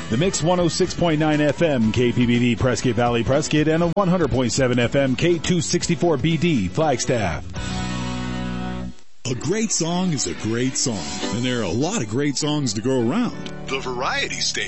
The Mix 106.9 FM KPBD Prescott Valley Prescott and a 100.7 FM K264BD Flagstaff. A great song is a great song, and there are a lot of great songs to go around. The Variety Station.